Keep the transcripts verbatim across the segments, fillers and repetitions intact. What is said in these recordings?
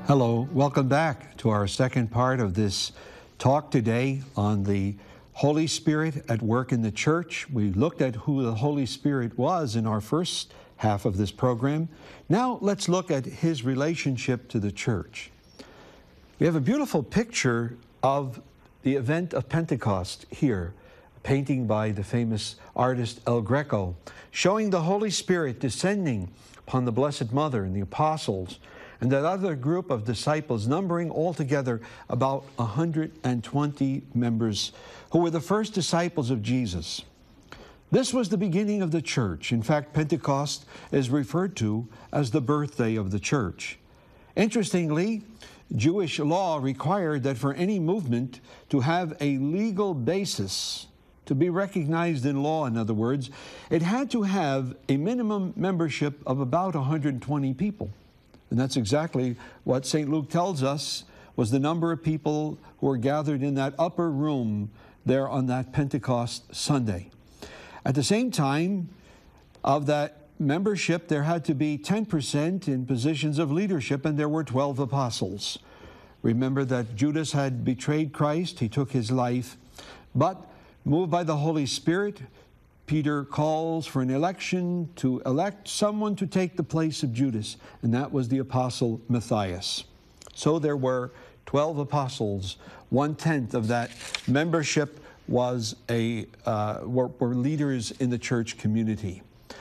Hello, welcome back to our second part of this talk today on the Holy Spirit at work in the church. We looked at who the Holy Spirit was in our first half of this program. Now let's look at his relationship to the church. We have a beautiful picture of the event of Pentecost here, a painting by the famous artist El Greco, showing the Holy Spirit descending upon the Blessed Mother and the apostles, and that other group of disciples, numbering altogether about one hundred twenty members, who were the first disciples of Jesus. This was the beginning of the church. In fact, Pentecost is referred to as the birthday of the church. Interestingly, Jewish law required that for any movement to have a legal basis, to be recognized in law, in other words, it had to have a minimum membership of about one hundred twenty people. And that's exactly what Saint Luke tells us was the number of people who were gathered in that upper room there on that Pentecost Sunday. At the same time of that membership, there had to be ten percent in positions of leadership, and there were twelve apostles. Remember that Judas had betrayed Christ. He took his life. But moved by the Holy Spirit, Peter calls for an election to elect someone to take the place of Judas, and that was the apostle Matthias. So there were twelve apostles. One-tenth of that membership was a uh, were, were leaders in the church community.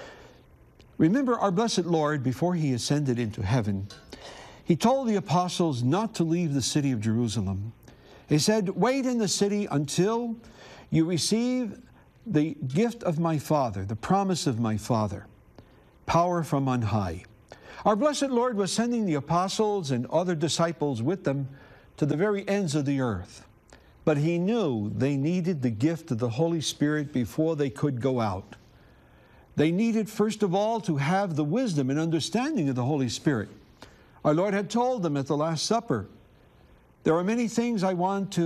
Remember, our blessed Lord, before he ascended into heaven, he told the apostles not to leave the city of Jerusalem. He said, "Wait in the city until you receive the gift of my Father, the promise of my Father, power from on high." Our blessed Lord was sending the apostles and other disciples with them to the very ends of the earth. But he knew they needed the gift of the Holy Spirit before they could go out. They needed, first of all, to have the wisdom and understanding of the Holy Spirit. Our Lord had told them at the Last Supper, "There are many things I want to